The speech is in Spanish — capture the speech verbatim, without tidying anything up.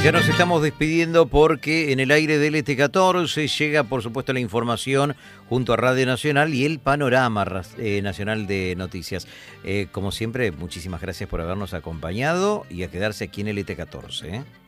Ya nos estamos despidiendo porque en el aire del E T catorce llega, por supuesto, la información junto a Radio Nacional y el panorama eh, nacional de noticias. Eh, como siempre, muchísimas gracias por habernos acompañado y a quedarse aquí en el E T catorce. ¿eh?